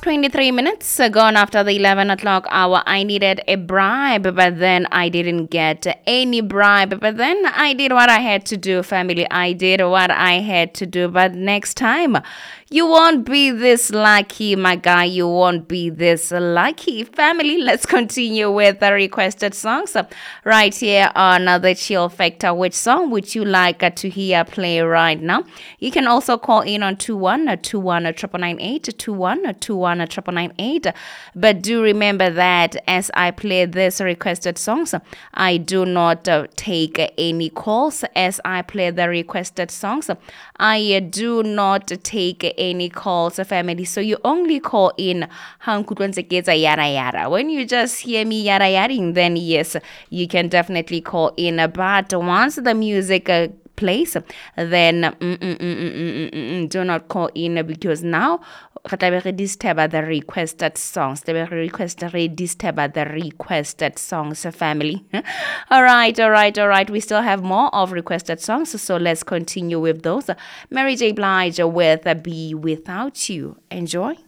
23 minutes gone after the 11 o'clock hour. I needed a bribe, but then I didn't get any bribe. But then I did what I had to do, family. I did what I had to do. But next time, you won't be this lucky, my guy. You won't be this lucky. Family, let's continue with the requested songs right here on the Chill Factor. Which song would you like to hear play right now? You can also call in on 21-998, but do remember that as I play this requested songs, I do not take any calls. As I play the requested songs, I do not take any calls, family. So you only call in yada yada. When you just hear me yada yadding, then yes, you can definitely call in. But once the music place, then do not call in, because now the requested songs. The requested songs, family. All right. We still have more of requested songs, so let's continue with those. Mary J. Blige with Be Without You. Enjoy.